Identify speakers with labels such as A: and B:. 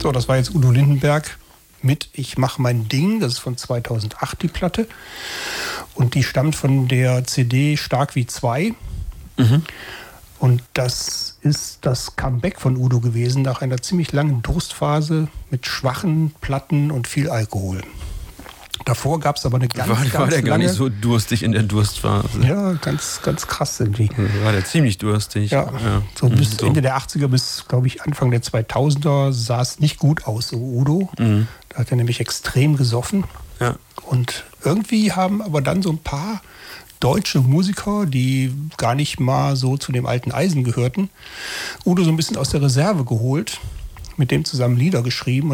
A: So, das war jetzt Udo Lindenberg mit Ich mach mein Ding. Das ist von 2008 die Platte. Und die stammt von der CD Stark wie 2. Und das ist das Comeback von Udo gewesen nach einer ziemlich langen Durstphase mit schwachen Platten und viel Alkohol. Davor gab es aber eine ganz
B: War der
A: lange...
B: gar nicht so durstig in der Durstphase?
A: Ja, ganz krass irgendwie.
B: War der ziemlich durstig.
A: Ja. So bis Ende der 80er bis, glaube ich, Anfang der 2000er sah es nicht gut aus, so Udo. Da hat er nämlich extrem gesoffen.
B: Ja.
A: Und irgendwie haben aber dann so ein paar deutsche Musiker, die gar nicht mal so zu dem alten Eisen gehörten, Udo so ein bisschen aus der Reserve geholt, mit dem zusammen Lieder geschrieben.